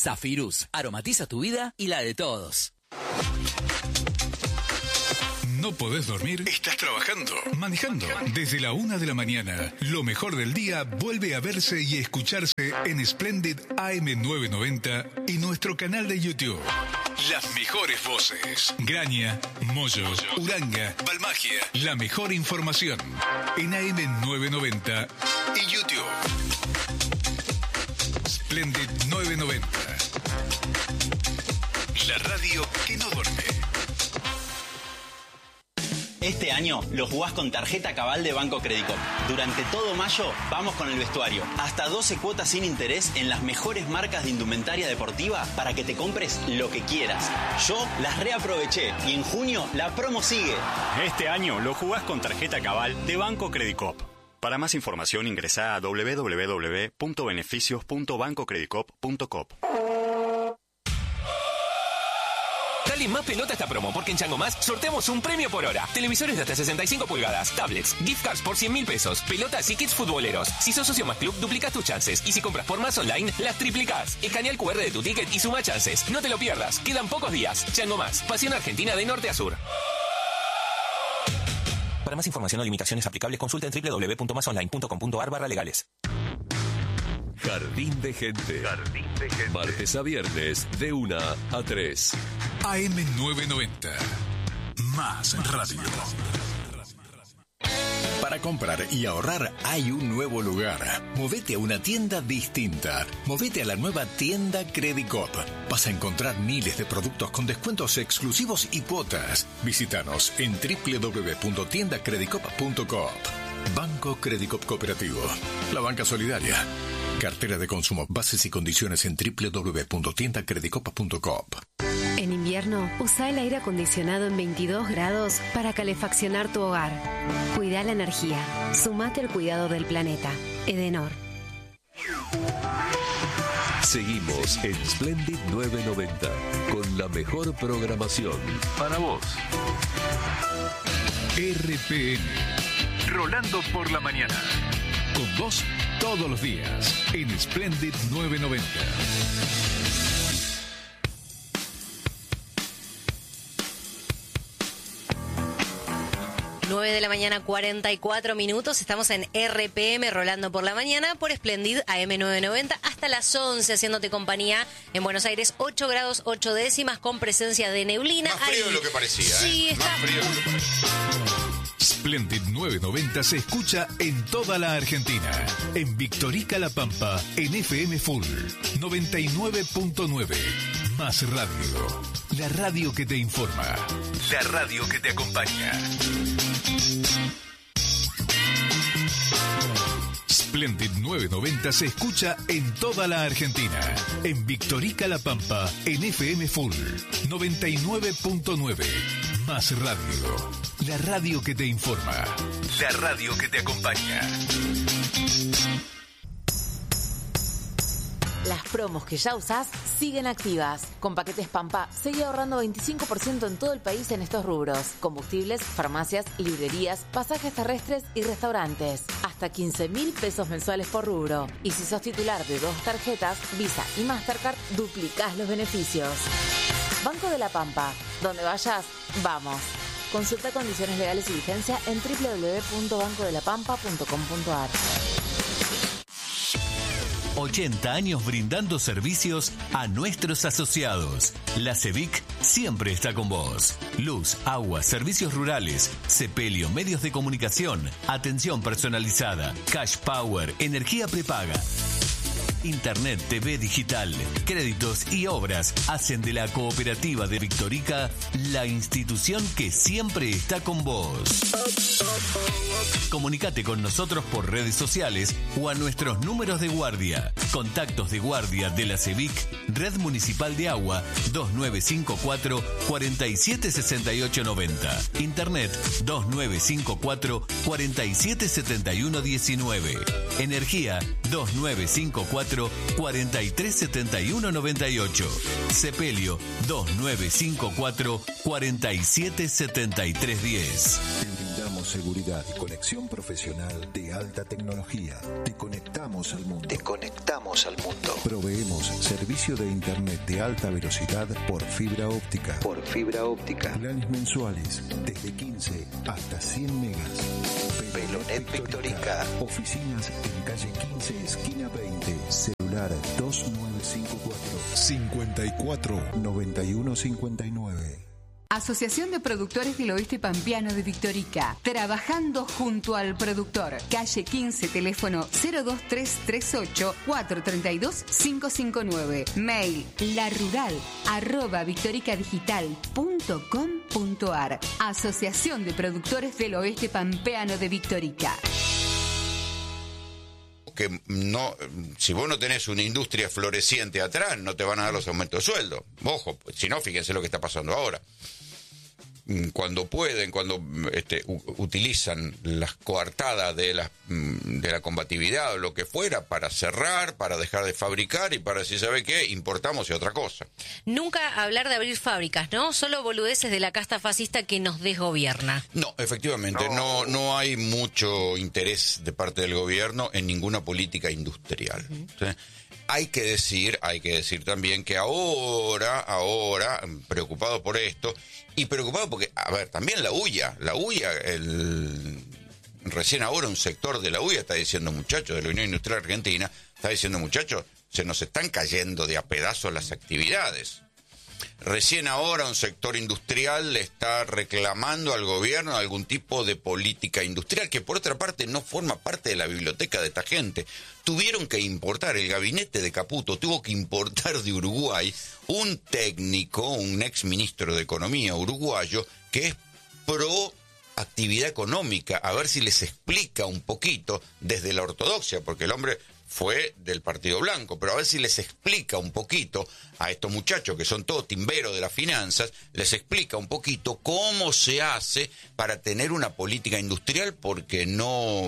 Zafirus, aromatiza tu vida y la de todos. ¿No podés dormir? ¿Estás trabajando? ¿Manejando? Desde la 1 de la mañana, lo mejor del día vuelve a verse y escucharse en Splendid AM990 y nuestro canal de YouTube. Las mejores voces. Graña, Moyo, Uranga, Balmagia. La mejor información en AM990 y YouTube. Splendid 990. La radio que no duerme. Este año lo jugás con tarjeta Cabal de Banco Credicop. Durante todo mayo vamos con el vestuario. Hasta 12 cuotas sin interés en las mejores marcas de indumentaria deportiva para que te compres lo que quieras. Yo las reaproveché y en junio la promo sigue. Este año lo jugás con tarjeta Cabal de Banco Credicop. Para más información ingresá a www.beneficios.bancocredicop.com. Dale más pelota a esta promo, porque en Chango Más sorteamos un premio por hora. Televisores de hasta 65 pulgadas, tablets, gift cards por 100.000 pesos, pelotas y kits futboleros. Si sos socio Más Club, duplicás tus chances. Y si compras por Más Online, las triplicás. Escanea el QR de tu ticket y suma chances. No te lo pierdas. Quedan pocos días. Chango Más. Pasión argentina de norte a sur. Para más información o limitaciones aplicables, consulta en www.masonline.com.ar/legales. Jardín de Gente. Martes a viernes de 1 a 3. AM990. Más radio. Para comprar y ahorrar hay un nuevo lugar. Movete a una tienda distinta. Movete a la nueva tienda Credicop. Vas a encontrar miles de productos con descuentos exclusivos y cuotas. Visítanos en www.tiendacredicop.com. Banco Credicop Cooperativo. La banca solidaria. Cartera de consumo. Bases y condiciones en www.tiendacredicop.com. En invierno, usa el aire acondicionado en 22 grados para calefaccionar tu hogar. Cuida la energía. Sumate al cuidado del planeta. Edenor. Seguimos en Splendid 990 con la mejor programación para vos. RPM. Rolando por la mañana. Con vos todos los días en Splendid 990. 9 de la mañana, 44 minutos. Estamos en RPM, Rolando por la mañana, por Splendid AM990, hasta las 11, haciéndote compañía en Buenos Aires. 8 grados 8 décimas, con presencia de neblina. Más frío de lo que parecía. Sí, está más frío de lo que parecía. Splendid 990 se escucha en toda la Argentina. En Victorica La Pampa, en FM Full 99.9. Más radio. La radio que te informa. La radio que te acompaña. Splendid 990 se escucha en toda la Argentina. En Victorica La Pampa, en FM Full 99.9. Más radio. La radio que te informa. La radio que te acompaña. Las promos que ya usás siguen activas. Con paquetes Pampa, seguí ahorrando 25% en todo el país en estos rubros. Combustibles, farmacias, librerías, pasajes terrestres y restaurantes. Hasta 15.000 pesos mensuales por rubro. Y si sos titular de 2 tarjetas, Visa y Mastercard, duplicás los beneficios. Banco de la Pampa. Donde vayas, vamos. Consulta condiciones legales y vigencia en www.bancodelapampa.com.ar. 80 años brindando servicios a nuestros asociados. La CEVIC siempre está con vos. Luz, agua, servicios rurales, sepelio, medios de comunicación, atención personalizada, cash power, energía prepaga. Internet, TV digital, créditos y obras hacen de la Cooperativa de Victorica la institución que siempre está con vos. Comunicate con nosotros por redes sociales o a nuestros números de guardia. Contactos de guardia de la CEVIC, Red Municipal de Agua, 2954 476890. Internet 2954 477119. Energía 2954 437198. Sepelio 2954 477310. ciberseguridad y conexión profesional de alta tecnología. Te conectamos al mundo. Proveemos servicio de internet de alta velocidad por fibra óptica. Planes mensuales desde 15 hasta 100 megas. Pelonet Victorica. Oficinas en calle 15, esquina 20. Celular 2954 54 91 59. Asociación de Productores del Oeste Pampeano de Victorica. Trabajando junto al productor. Calle 15, teléfono 02338 432 559. Mail larural@victoricadigital.com.ar. Asociación de Productores del Oeste Pampeano de Victorica. Que no, si vos no tenés una industria floreciente atrás, no te van a dar los aumentos de sueldo. Ojo, si no, fíjense lo que está pasando ahora. Cuando pueden, cuando utilizan las coartadas de la combatividad o lo que fuera para cerrar, para dejar de fabricar y para decir, ¿sabe qué? Importamos y otra cosa. Nunca hablar de abrir fábricas, ¿no? Solo boludeces de la casta fascista que nos desgobierna. No, efectivamente, no hay mucho interés de parte del gobierno en ninguna política industrial. ¿Sí? Hay que decir también que ahora, preocupado por esto, y preocupado porque, a ver, también la UIA, recién ahora un sector de la UIA está diciendo, muchachos, de la Unión Industrial Argentina, está diciendo, muchachos, se nos están cayendo de a pedazos las actividades. Recién ahora un sector industrial le está reclamando al gobierno algún tipo de política industrial que por otra parte no forma parte de la biblioteca de esta gente. Tuvieron que importar, el gabinete de Caputo tuvo que importar de Uruguay un técnico, un ex ministro de Economía uruguayo que es pro actividad económica, a ver si les explica un poquito desde la ortodoxia, porque el hombre fue del Partido Blanco, pero a ver si les explica un poquito a estos muchachos que son todos timberos de las finanzas, les explica un poquito cómo se hace para tener una política industrial, porque no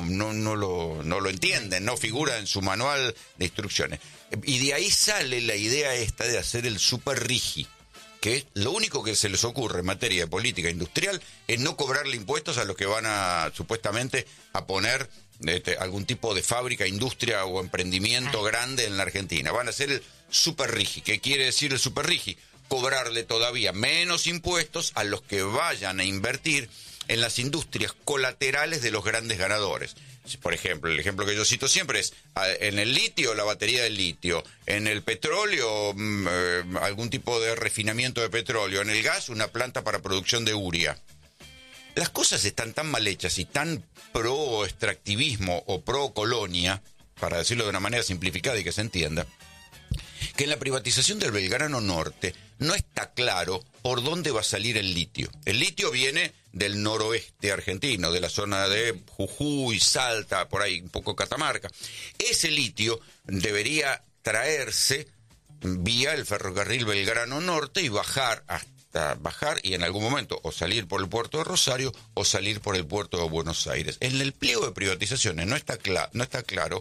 lo entienden, no figura en su manual de instrucciones. Y de ahí sale la idea esta de hacer el super RIGI, que es lo único que se les ocurre en materia de política industrial es no cobrarle impuestos a los que van a supuestamente a poner algún tipo de fábrica, industria o emprendimiento grande en la Argentina. Van a hacer el super RIGI. ¿Qué quiere decir el super RIGI? Cobrarle todavía menos impuestos a los que vayan a invertir en las industrias colaterales de los grandes ganadores. Por ejemplo, el ejemplo que yo cito siempre es en el litio, la batería del litio, en el petróleo, algún tipo de refinamiento de petróleo, en el gas, una planta para producción de urea. Las cosas están tan mal hechas y tan pro extractivismo o pro colonia, para decirlo de una manera simplificada y que se entienda, que en la privatización del Belgrano Norte no está claro por dónde va a salir el litio. El litio viene del noroeste argentino, de la zona de Jujuy, Salta, por ahí un poco Catamarca. Ese litio debería traerse vía el ferrocarril Belgrano Norte y bajar y en algún momento o salir por el puerto de Rosario o salir por el puerto de Buenos Aires. En el pliego de privatizaciones no está claro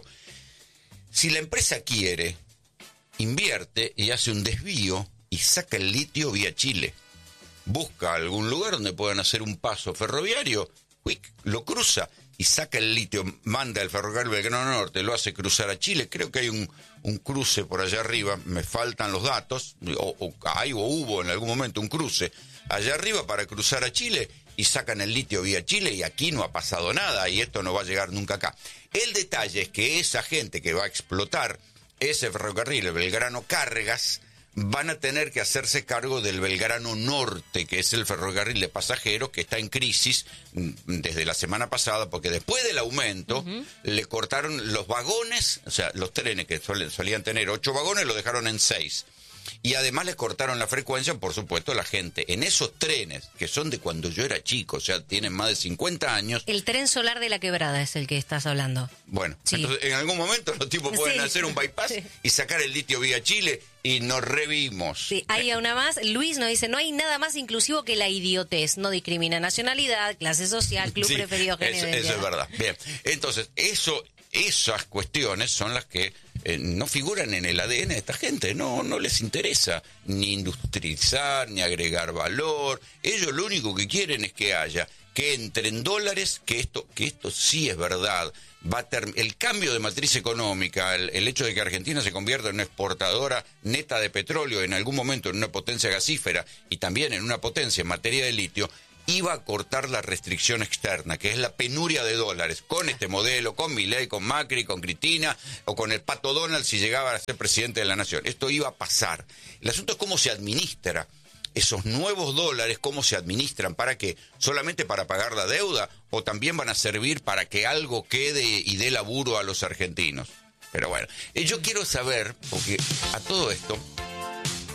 si la empresa quiere, invierte y hace un desvío y saca el litio vía Chile. Busca algún lugar donde puedan hacer un paso ferroviario, lo cruza y saca el litio, manda el ferrocarril Belgrano Norte, lo hace cruzar a Chile. Creo que hay un cruce por allá arriba, me faltan los datos, o hubo en algún momento un cruce allá arriba para cruzar a Chile y sacan el litio vía Chile y aquí no ha pasado nada y esto no va a llegar nunca acá. El detalle es que esa gente que va a explotar ese ferrocarril, el Belgrano Cárregas, van a tener que hacerse cargo del Belgrano Norte, que es el ferrocarril de pasajeros que está en crisis desde la semana pasada, porque después del aumento le cortaron los vagones, o sea, los trenes que solían tener 8 vagones, lo dejaron en 6. Y además les cortaron la frecuencia, por supuesto, la gente. En esos trenes, que son de cuando yo era chico, o sea, tienen más de 50 años... El tren solar de la Quebrada es el que estás hablando. Bueno, sí. Entonces en algún momento los tipos pueden hacer un bypass y sacar el litio vía Chile y nos revimos. Sí, hay una más. Luis nos dice, no hay nada más inclusivo que la idiotez. No discrimina nacionalidad, clase social, club preferido, género. Eso es verdad. Bien, entonces esas cuestiones son las que no figuran en el ADN de esta gente. No les interesa ni industrializar, ni agregar valor. Ellos lo único que quieren es que haya que entre en dólares, que esto sí es verdad. El cambio de matriz económica, el hecho de que Argentina se convierta en una exportadora neta de petróleo, en algún momento en una potencia gasífera y también en una potencia en materia de litio, iba a cortar la restricción externa, que es la penuria de dólares, con este modelo, con Milei, con Macri, con Cristina, o con el Pato Donald si llegaba a ser presidente de la nación. Esto iba a pasar. El asunto es cómo se administra esos nuevos dólares, cómo se administran, ¿para qué? ¿Solamente para pagar la deuda? ¿O también van a servir para que algo quede y dé laburo a los argentinos? Pero bueno, yo quiero saber, porque a todo esto,